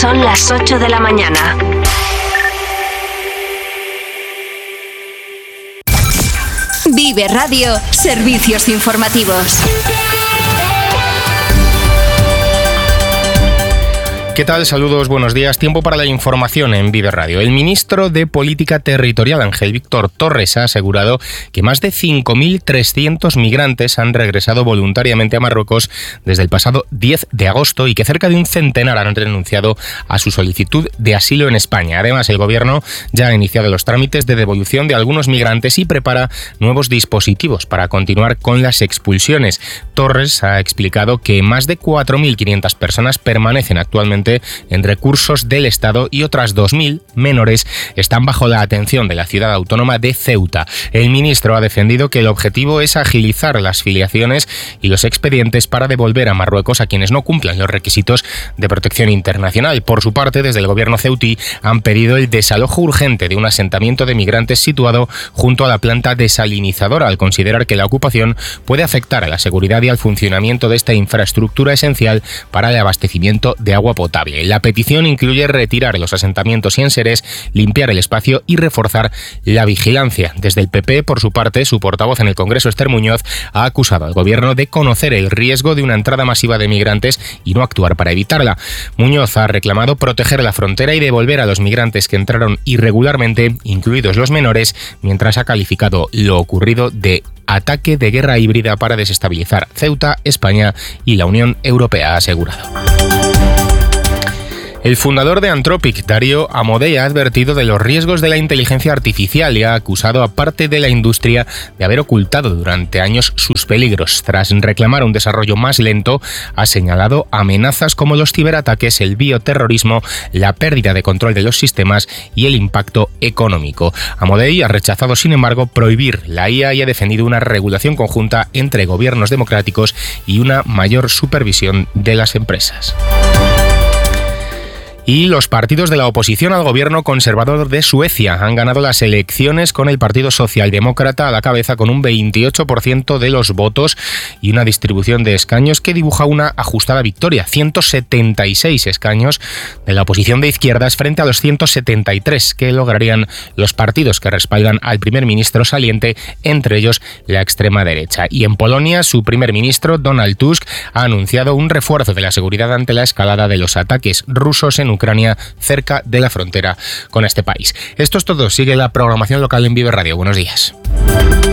Son las 8 de la mañana. Vive Radio, servicios informativos. ¿Qué tal? Saludos, buenos días. Tiempo para la información en Vive Radio. El ministro de Política Territorial, Ángel Víctor Torres, ha asegurado que más de 5.300 migrantes han regresado voluntariamente a Marruecos desde el pasado 10 de agosto y que cerca de un centenar han renunciado a su solicitud de asilo en España. Además, el Gobierno ya ha iniciado los trámites de devolución de algunos migrantes y prepara nuevos dispositivos para continuar con las expulsiones. Torres ha explicado que más de 4.500 personas permanecen actualmente en recursos del Estado y otras 2.000 menores están bajo la atención de la ciudad autónoma de Ceuta. El ministro ha defendido que el objetivo es agilizar las filiaciones y los expedientes para devolver a Marruecos a quienes no cumplan los requisitos de protección internacional. Por su parte, desde el gobierno ceutí han pedido el desalojo urgente de un asentamiento de migrantes situado junto a la planta desalinizadora, al considerar que la ocupación puede afectar a la seguridad y al funcionamiento de esta infraestructura esencial para el abastecimiento de agua potable. La petición incluye retirar los asentamientos y enseres, limpiar el espacio y reforzar la vigilancia. Desde el PP, por su parte, su portavoz en el Congreso, Esther Muñoz, ha acusado al Gobierno de conocer el riesgo de una entrada masiva de migrantes y no actuar para evitarla. Muñoz ha reclamado proteger la frontera y devolver a los migrantes que entraron irregularmente, incluidos los menores, mientras ha calificado lo ocurrido de ataque de guerra híbrida para desestabilizar Ceuta, España y la Unión Europea, ha asegurado. El fundador de Anthropic, Dario Amodei, ha advertido de los riesgos de la inteligencia artificial y ha acusado a parte de la industria de haber ocultado durante años sus peligros. Tras reclamar un desarrollo más lento, ha señalado amenazas como los ciberataques, el bioterrorismo, la pérdida de control de los sistemas y el impacto económico. Amodei ha rechazado, sin embargo, prohibir la IA y ha defendido una regulación conjunta entre gobiernos democráticos y una mayor supervisión de las empresas. Y los partidos de la oposición al gobierno conservador de Suecia han ganado las elecciones con el Partido Socialdemócrata a la cabeza con un 28% de los votos y una distribución de escaños que dibuja una ajustada victoria. 176 escaños de la oposición de izquierdas frente a los 173 que lograrían los partidos que respaldan al primer ministro saliente, entre ellos la extrema derecha. Y en Polonia, su primer ministro, Donald Tusk, ha anunciado un refuerzo de la seguridad ante la escalada de los ataques rusos en Ucrania, cerca de la frontera con este país. Esto es todo. Sigue la programación local en Vive Radio. Buenos días.